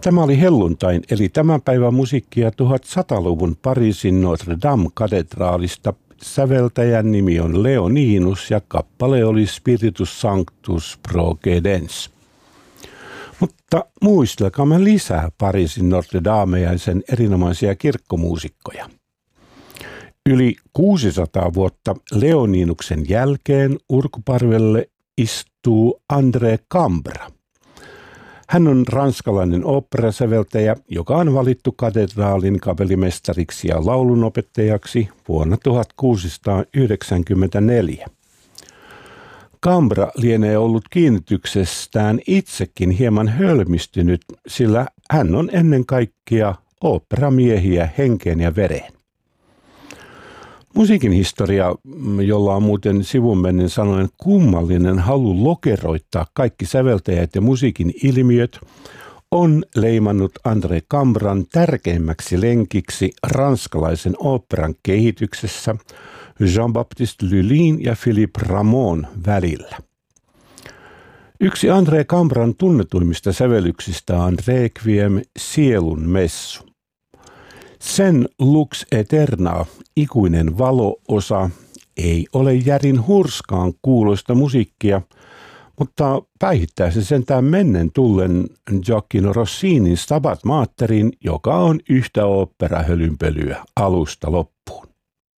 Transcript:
Tämä oli helluntain, eli tämän päivän musiikkia 1100-luvun Pariisin Notre Dame-katedraalista. Säveltäjän nimi on Leoninus ja kappale oli Spiritus Sanctus Procedens. Mutta muistelkaamme lisää Pariisin Notre Damea ja sen erinomaisia kirkkomuusikkoja. Yli 600 vuotta Leoninuksen jälkeen urkuparvelle istuu André Cambra. Hän on ranskalainen oopperasäveltäjä, joka on valittu katedraalin kapellimestariksi ja laulunopettajaksi vuonna 1694. Cambra lienee ollut kiinnityksestään itsekin hieman hölmistynyt, sillä hän on ennen kaikkea oopperamiehiä henkeen ja vereen. Musiikin historia, jolla on muuten sivunmennen sanoen kummallinen halu lokeroittaa kaikki säveltäjät ja musiikin ilmiöt, on leimannut André Cambran tärkeimmäksi lenkiksi ranskalaisen oopperan kehityksessä Jean-Baptiste Lully ja Philippe Rameau välillä. Yksi André Cambran tunnetuimmista sävellyksistä on Requiem sielun messu. Sen Lux Eterna, ikuinen valo-osa, ei ole järin hurskaan kuuloista musiikkia, mutta päihittää se sentään mennen tullen Gioacchino Rossinin Stabat Materin, joka on yhtä oopperahölynpölyä alusta loppuun.